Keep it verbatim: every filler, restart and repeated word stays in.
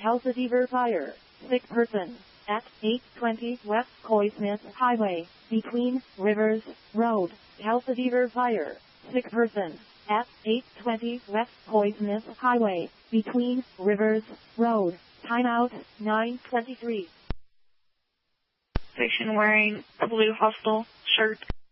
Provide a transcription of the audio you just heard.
Calcifer Fire. Sick person. At eight twenty West Coysmith Highway, between Rivers Road. Calcifer Fire. Sick person. At eight twenty West Coysmith Highway, between Rivers Road. Timeout nine twenty-three. Station wearing a blue hostel shirt.